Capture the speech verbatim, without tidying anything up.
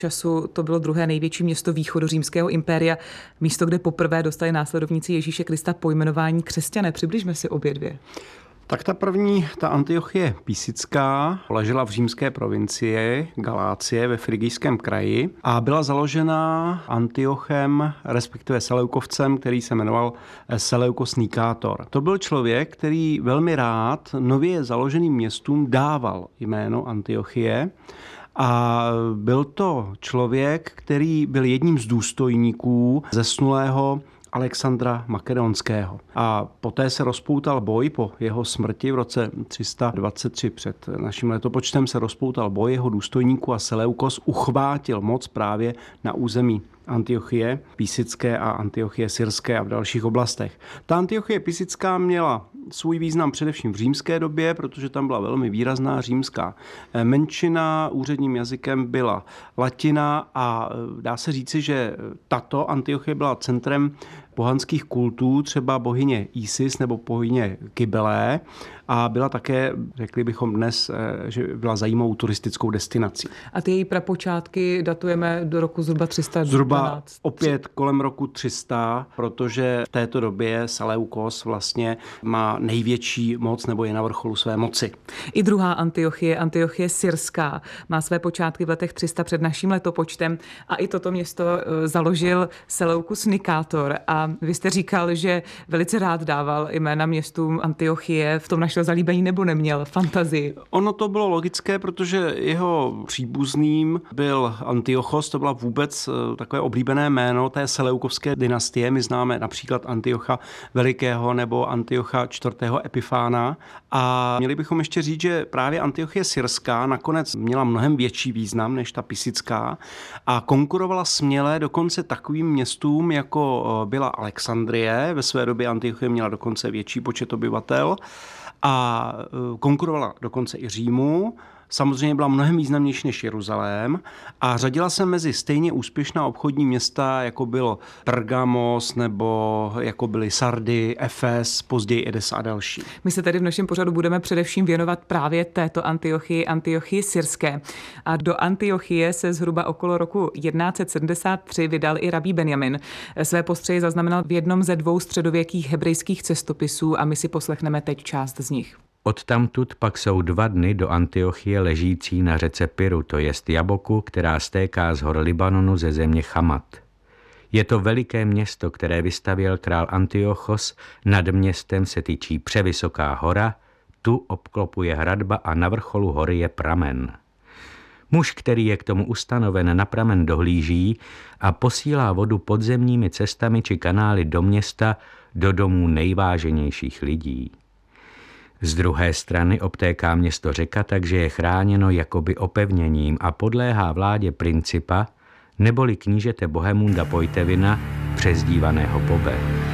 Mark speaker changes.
Speaker 1: času to bylo druhé největší město východořímského impéria, místo, kde poprvé dostali následovníci Ježíše Krista pojmenování křesťané. Přibližme si obě dvě.
Speaker 2: Tak ta první, ta Antiochie Pisická, ležela v římské provincii Galácie ve Frygijském kraji a byla založena Antiochem, respektive Seleukovcem, který se jmenoval Seleukos Nikátor. To byl člověk, který velmi rád nově založeným městům dával jméno Antiochie. A byl to člověk, který byl jedním z důstojníků zesnulého Alexandra Makedonského. A poté se rozpoutal boj po jeho smrti v roce tři sta dvacet tři před naším letopočtem se rozpoutal boj jeho důstojníků a Seleukos uchvátil moc právě na území Antiochie Pisické a Antiochie Syrské a v dalších oblastech. Ta Antiochie Pisická měla svůj význam především v římské době, protože tam byla velmi výrazná římská menšina, úředním jazykem byla latina a dá se říci, že tato Antiochie byla centrem pohanských kultů, třeba bohyně Isis nebo bohyně Kybelé a byla také, řekli bychom dnes, že byla zajímavou turistickou destinací.
Speaker 1: A ty její prapočátky datujeme do roku zhruba tři sta dvanáct.
Speaker 2: Zhruba opět kolem roku tři sta, protože v této době Seleukos vlastně má největší moc nebo je na vrcholu své moci.
Speaker 1: I druhá Antiochie, Antiochie Syrská, má své počátky v letech tři sta před naším letopočtem a i toto město založil Seleukus Nikátor. A vy jste říkal, že velice rád dával jména městům Antiochie, v tom našel zalíbení nebo neměl fantazii?
Speaker 2: Ono to bylo logické, protože jeho příbuzným byl Antiochos, to byla vůbec takové oblíbené jméno té seleukovské dynastie. My známe například Antiocha Velikého nebo Antiocha čtvrtého Epifána. A měli bychom ještě říct, že právě Antiochie Syrská nakonec měla mnohem větší význam než ta Pisická a konkurovala směle dokonce takovým městům, jako byla Alexandrie. Ve své době Antiochie měla dokonce větší počet obyvatel a konkurovala dokonce i Římu. Samozřejmě byla mnohem významnější než Jeruzalém a řadila se mezi stejně úspěšná obchodní města, jako byl Pergamos nebo jako byly Sardy, Efes, později Edesa a další.
Speaker 1: My se tedy v našem pořadu budeme především věnovat právě této Antiochii, Antiochii Syrské. A do Antiochie se zhruba okolo roku tisíc sto sedmdesát tři vydal i rabí Benjamin. Své postřehy zaznamenal v jednom ze dvou středověkých hebrejských cestopisů a my si poslechneme teď část z nich.
Speaker 3: Odtamtud pak jsou dva dny do Antiochie ležící na řece Piru, to jest Jaboku, která stéká z hor Libanonu ze země Chamat. Je to veliké město, které vystavěl král Antiochos, nad městem se tyčí převysoká hora, tu obklopuje hradba a na vrcholu hory je pramen. Muž, který je k tomu ustanoven, na pramen dohlíží a posílá vodu podzemními cestami či kanály do města, do domů nejváženějších lidí. Z druhé strany obtéká město řeka, takže je chráněno jakoby opevněním a podléhá vládě principa, neboli knížete Bohemunda Pojtevina, přezdívaného Bobe.